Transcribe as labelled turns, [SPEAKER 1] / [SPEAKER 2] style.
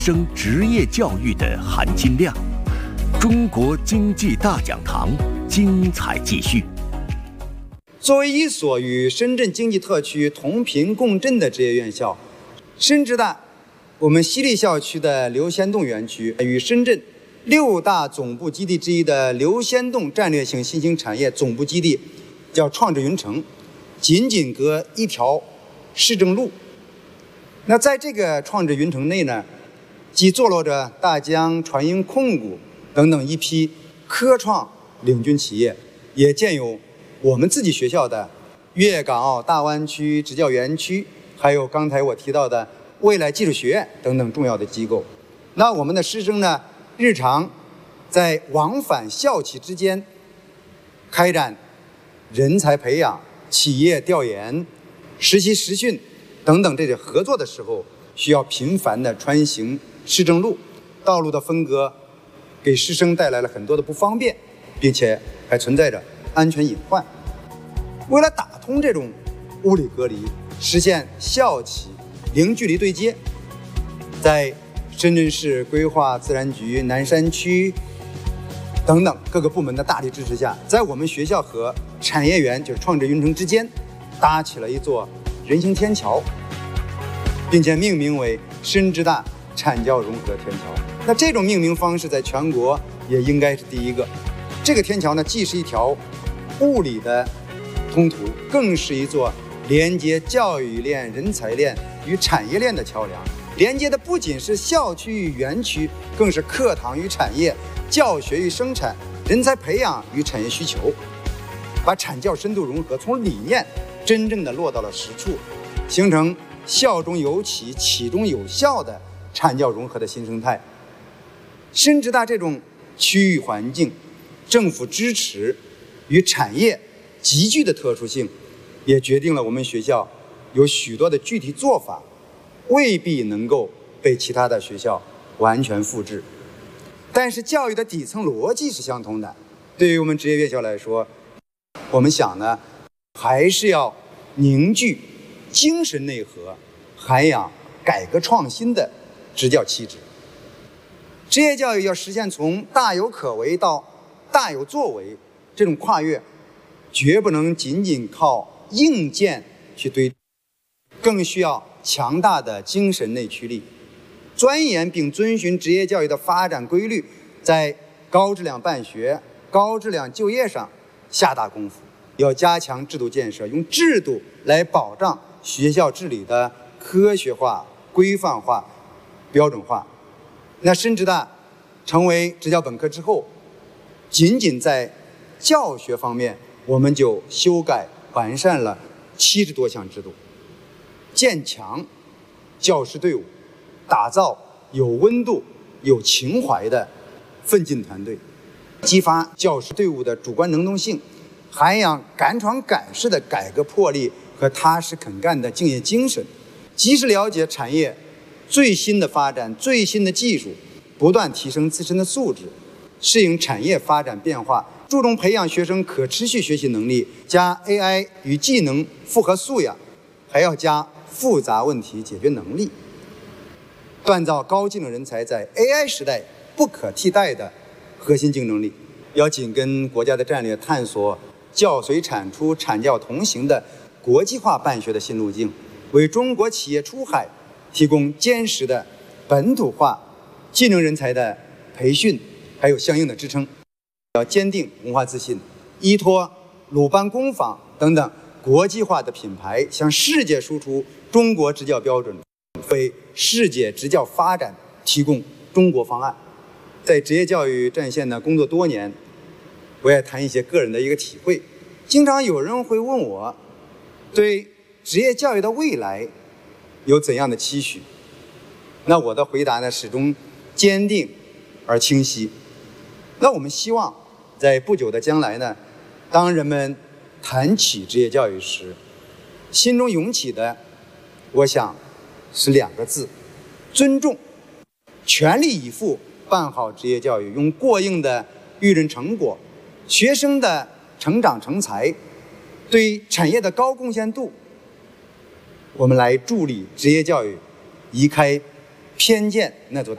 [SPEAKER 1] 升职业教育的含金量。中国经济大讲堂精彩继续。
[SPEAKER 2] 作为一所与深圳经济特区同频共振的职业院校，深职大我们西丽校区的刘仙洞园区与深圳6大总部基地之一的刘仙洞战略性新兴产业总部基地，叫创智云城，仅仅隔一条市政路。那在这个创智云城内呢，既坐落着大疆、传音控股等等一批科创领军企业，也建有我们自己学校的粤港澳大湾区职教园区，还有刚才我提到的未来技术学院等等重要的机构。那我们的师生呢，日常在往返校企之间开展人才培养、企业调研、实习实训等等这些合作的时候，需要频繁的穿行市政路，道路的分割给师生带来了很多的不方便，并且还存在着安全隐患。为了打通这种物理隔离，实现校企零距离对接，在深圳市规划自然局、南山区等等各个部门的大力支持下，在我们学校和产业园就是创智云城之间搭起了一座人行天桥，并且命名为深职大产教融合天桥。那这种命名方式在全国也应该是第一个。这个天桥呢，既是一条物理的通途，更是一座连接教育链、人才链与产业链的桥梁。连接的不仅是校区与园区，更是课堂与产业、教学与生产、人才培养与产业需求，把产教深度融合从理念真正的落到了实处，形成校中有企、企中有校的产教融合的新生态。深职大这种区域环境、政府支持与产业集聚的特殊性，也决定了我们学校有许多的具体做法未必能够被其他的学校完全复制，但是教育的底层逻辑是相同的。对于我们职业院校来说，我们想呢，还是要凝聚精神内核，涵养改革创新的职教气质。职业教育要实现从大有可为到大有作为这种跨越，绝不能仅仅靠硬件去堆，更需要强大的精神内驱力，钻研并遵循职业教育的发展规律，在高质量办学、高质量就业上下大功夫。要加强制度建设，用制度来保障学校治理的科学化、规范化、标准化。那深职大成为职教本科之后，仅仅在教学方面，我们就修改完善了70多项制度，建强教师队伍，打造有温度、有情怀的奋进团队，激发教师队伍的主观能动性，涵养敢闯敢试的改革魄力和踏实肯干的敬业精神，及时了解产业最新的发展、最新的技术，不断提升自身的素质，适应产业发展变化，注重培养学生可持续学习能力，加 AI 与技能复合素养，还要加复杂问题解决能力，锻造高技能人才在 AI 时代不可替代的核心竞争力。要紧跟国家的战略，探索教随产出、产教同行的国际化办学的新路径，为中国企业出海提供坚实的本土化技能人才的培训，还有相应的支撑。要坚定文化自信，依托鲁班工坊等等国际化的品牌，向世界输出中国职教标准，为世界职教发展提供中国方案。在职业教育战线呢工作多年，我也谈一些个人的一个体会。经常有人会问我，对职业教育的未来有怎样的期许？那我的回答呢，始终坚定而清晰。那我们希望在不久的将来呢，当人们谈起职业教育时，心中涌起的，我想是2个字：尊重。全力以赴办好职业教育，用过硬的育人成果、学生的成长成才、对产业的高贡献度，我们来助力职业教育移开偏见那座大